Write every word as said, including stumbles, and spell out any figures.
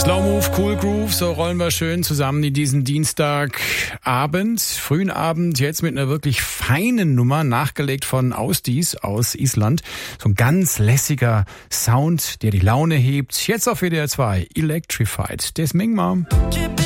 Slow Move, Cool Groove, so rollen wir schön zusammen in diesen Dienstagabend, frühen Abend, jetzt mit einer wirklich feinen Nummer, nachgelegt von Ausdies aus Island. So ein ganz lässiger Sound, der die Laune hebt. Jetzt auf W D R zwei, Electrified, des Mingma.